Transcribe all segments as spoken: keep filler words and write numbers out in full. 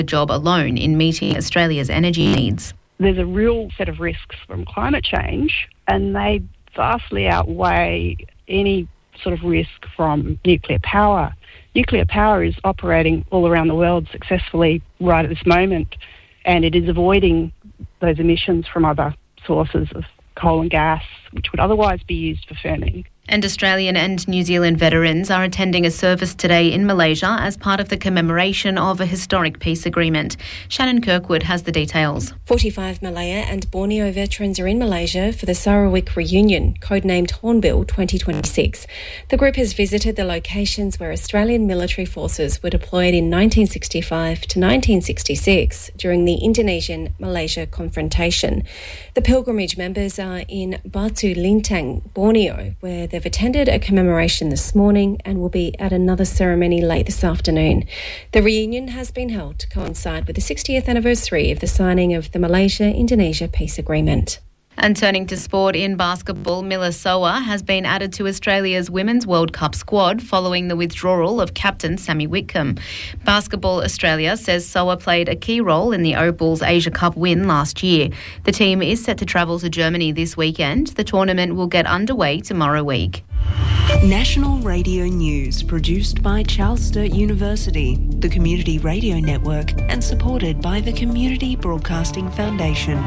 the job alone in meeting Australia's energy needs. There's a real set of risks from climate change, and they vastly outweigh any sort of risk from nuclear power. Nuclear power is operating all around the world successfully right at this moment, and it is avoiding those emissions from other sources of coal and gas, which would otherwise be used for firming. And Australian and New Zealand veterans are attending a service today in Malaysia as part of the commemoration of a historic peace agreement. Shannon Kirkwood has the details. forty-five Malaya and Borneo veterans are in Malaysia for the Sarawak reunion, codenamed Hornbill twenty twenty-six. The group has visited the locations where Australian military forces were deployed in nineteen sixty-five to nineteen sixty-six during the Indonesian-Malaysia confrontation. The pilgrimage members are in Batu Lintang, Borneo, where they've attended a commemoration this morning and will be at another ceremony late this afternoon. The reunion has been held to coincide with the sixtieth anniversary of the signing of the Malaysia-Indonesia Peace Agreement. And turning to sport in basketball, Miller Soa has been added to Australia's Women's World Cup squad following the withdrawal of captain Sammy Whitcomb. Basketball Australia says Soa played a key role in the O Bulls Asia Cup win last year. The team is set to travel to Germany this weekend. The tournament will get underway tomorrow week. National Radio News, produced by Charles Sturt University, the Community Radio Network, and supported by the Community Broadcasting Foundation.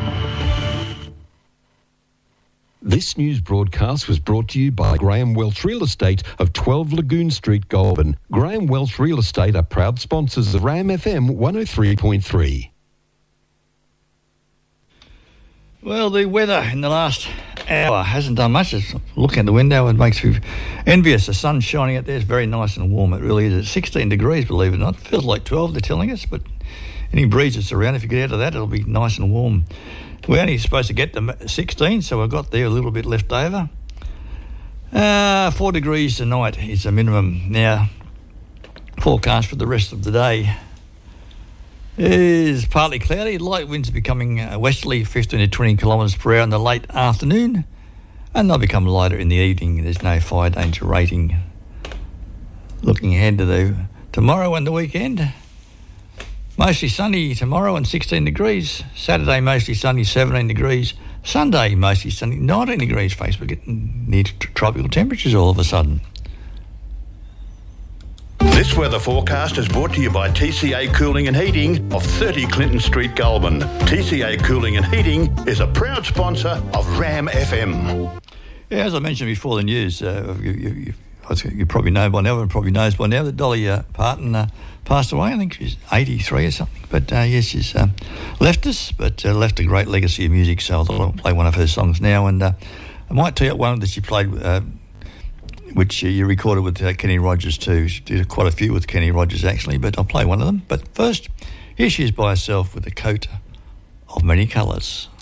This news broadcast was brought to you by Graham Welch Real Estate of twelve Lagoon Street, Goulburn. Graham Welch Real Estate are proud sponsors of RAM F M one oh three point three. Well, the weather in the last hour hasn't done much. Just looking at the window, it makes me envious. The sun's shining out there. It's very nice and warm. It really is. It's sixteen degrees, believe it or not. It feels like twelve, they're telling us, but any breeze that's around, if you get out of that, it'll be nice and warm. We're only supposed to get to sixteen, so I got there a little bit left over. Uh, four degrees tonight is the minimum. Now, forecast for the rest of the day is partly cloudy. Light winds becoming uh, westerly, fifteen to twenty kilometres per hour in the late afternoon, and they'll become lighter in the evening. There's no fire danger rating. Looking ahead to the tomorrow and the weekend. Mostly sunny tomorrow and sixteen degrees. Saturday, mostly sunny, seventeen degrees. Sunday, mostly sunny, nineteen degrees. Face, we're getting near to tropical temperatures all of a sudden. This weather forecast is brought to you by T C A Cooling and Heating of thirty Clinton Street, Goulburn. T C A Cooling and Heating is a proud sponsor of RAM F M. Yeah, as I mentioned before the news, uh, you, you, you, you probably know by now, everyone probably knows by now that Dolly uh, Parton uh, passed away. I think she's eighty-three or something. But uh, yes, she's uh, left us, but uh, left a great legacy of music. So I'll play one of her songs now. And uh, I might tell you one that she played, uh, which uh, you recorded with uh, Kenny Rogers too. She did quite a few with Kenny Rogers actually, but I'll play one of them. But first, here she is by herself with a coat of many colours.